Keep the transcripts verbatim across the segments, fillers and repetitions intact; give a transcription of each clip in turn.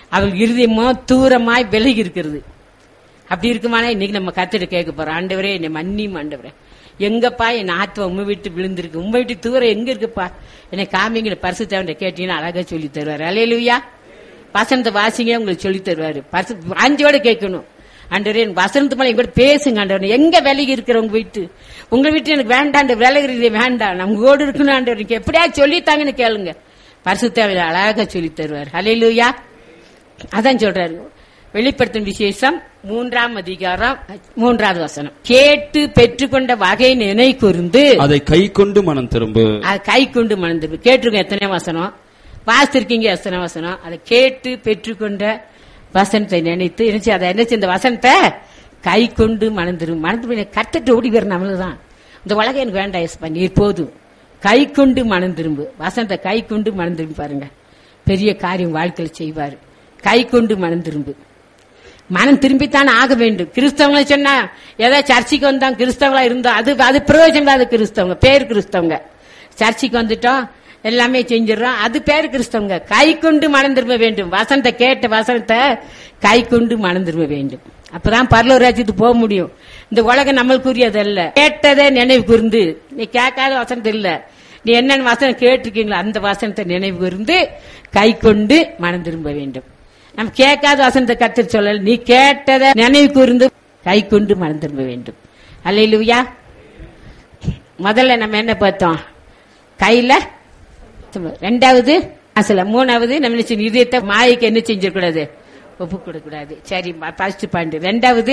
அவள் இருதயமோ தூரமாய் விலகி இருக்கிறது. அப்படி இருக்குமானா இன்னைக்கு நம்ம கத்திட்டு கேட்க போறோம், ஆண்டவரே என்னை மன்னியும் ஆண்டவரே, எங்கப்பா என் ஆத்மா உண்மை விட்டு விழுந்திருக்கு, உண்மை விட்டு தூரம் எங்க இருக்குப்பா என்னை காமிங்கிற பரிசுத்தவன் கேட்டீங்கன்னா அழகா சொல்லி தருவாரு. அல்லேலூயா. வசனத்தை வாசிங்க, உங்களுக்கு சொல்லி தருவாரு. பரிசு வாஞ்சியோட கேட்கணும், ஆண்டவரே என் வசனத்து மேல எங்க கூட பேசுங்க ஆண்டவரே, எங்க விலகி இருக்கிற உங்க வீட்டு உங்க வீட்டு எனக்கு வேண்டாம், விலகிறதே வேண்டாம், நம்ம கூட இருக்கணும் ஆண்டவர் எப்படியா சொல்லித்தாங்கன்னு கேளுங்க, பரிசுத்தவன் அழகா சொல்லி தருவாரு. அல்லேலூயா. அதான் சொல்றாரு வெளிப்படுத்தும் விசேஷம் மூன்றாம் அதிகாரம் மூன்றாவது வசனம், கேட்டு பெற்றுக்கொண்ட வகை நினை கூர்ந்து அதை கை கொண்டு மனம் திரும்பு. அதை கை கொண்டு மனம் திரும்பு. கேட்டிருக்கோம் எத்தனை வசனம் வாசித்திருக்கீங்க, எத்தனை வசனம். அதை கேட்டு பெற்றுக்கொண்ட வசனத்தை நினைத்து நினைச்சு அதை நினைச்சு இந்த வசனத்தை கை கொண்டு மனம் திரும்பு. மனம் திரும்பி கத்துட்டு ஓடி வர நம்மளுதான் இந்த உலகம் எனக்கு வேண்டாம் எஸ் பண்ணி போதும். கை கொண்டு மனம் திரும்பு, வசனத்தை கை கொண்டு மனம் திரும்பி பாருங்க, பெரிய காரியம் வாழ்க்கையில் செய்வாரு. கை கொண்டு மனம் திரும்பு. மனம் திரும்பித்தான் ஆக வேண்டும். கிறிஸ்தவங்களை சொன்னா ஏதோ சர்ச்சைக்கு வந்தோம் கிறிஸ்தவங்களா இருந்தோம், அது அது பிரயோஜனம் இல்லாத கிறிஸ்தவங்க, பேர் கிறிஸ்தவங்க. சர்ச்சைக்கு வந்துட்டோம் எல்லாமே செஞ்சிடறோம், அது பேர் கிறிஸ்தவங்க. கை கொண்டு மனம் திரும்ப வேண்டும். வசனத்தை கேட்ட வசனத்தை கை கொண்டு மனம் திரும்ப வேண்டும். அப்பதான் பரலோக ராஜ்யத்துக்கு போக முடியும். இந்த உலகம் நம்மளுக்குரியது அல்ல. கேட்டதை நினைவு கூர்ந்து, நீ கேட்காத வசனத்தை இல்ல, நீ என்னென்ன வசனம் கேட்டிருக்கீங்களோ அந்த வசனத்தை நினைவு கூர்ந்து கை கொண்டு மனம் திரும்ப வேண்டும். நம்ம கேட்காத வசனத்தை கத்து சொல்லல, நீ கேட்டதை நினைவு கூர்ந்து கை கொண்டு மனம் திரும்ப வேண்டும். அல்லேலூயா. முதல்ல நம்ம என்ன பார்த்தோம், கையில. ரெண்டாவது அசல. மூணாவது நம்ம இதயத்தை மாயைக்கு என்ன செஞ்சிடக்கூடாது, ஒப்பு கொடுக்கூடாது. சரி, ஃபர்ஸ்ட் பாயிண்ட். ரெண்டாவது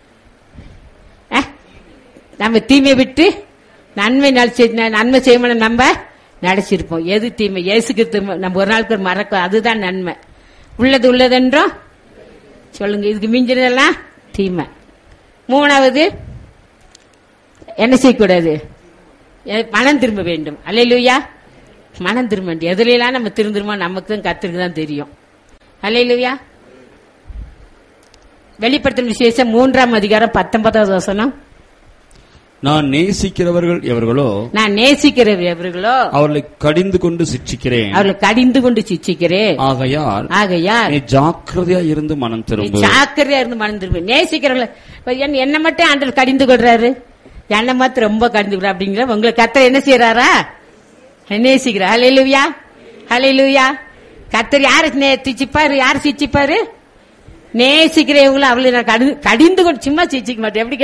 நம்ம தீமை விட்டு நன்மை நன்மை செய்யணும், நம்ம நடிச்சிருப்போம். எது தீமை இயேசுக்கு நம்ம ஒரு நாளுக்கு ஒரு மறக்க, அதுதான் நன்மை. உள்ளது உள்ளதென்றோம் சொல்லுங்க, இதுக்கு மிஞ்சினதெல்லாம் தீமை. மூணாவது என்ன செய்யக்கூடாது, மனம் திரும்ப வேண்டும். அல்லேலூயா. மனம் திரும்ப வேண்டும். எதுலாம் நம்ம திருந்துருமோ நமக்கு தான் கத்திருக்கு தான் தெரியும். அல்லேலூயா. வெளிப்படுத்தும் விசேஷம் மூன்றாம் அதிகாரம் பத்தொன்பதாவது வசனம், நான் நேசிக்கிறவர்கள் எவர்களோ நான் நேசிக்கிறவர்களோ அவர்களை கடிந்து கொண்டு சிட்சிக்கிறேன், அவர்களை கடிந்து கொண்டு சிட்சிக்கிறேன். ஆகையால் ஆகையால் நீ ஜாக்கிரதையா இருந்து மனம் திரும்பு. ஜாக்கிரதையா இருந்து மனம் திரும்பு. நேசிக்கிறவர்கள் என்ன மட்டும் ஆண்டவர் கடிந்து கொள்றாரு, என்ன மாத்திரம் ரொம்ப கடிந்து கொள்ற அப்படிங்கிற உங்களை கர்த்தர் என்ன செய்யறாரா, நேசிக்கிறார். ஹல்லேலூயா. ஹல்லேலூயா. கர்த்தர் யாரு சிச்சிப்பாரு, யாரு சிச்சிப்பாரு, நேசிக்கிறவங்களும் அவளை கடிந்து கொண்டு சும்மா சிச்சிக்க மாட்டேன். எப்படி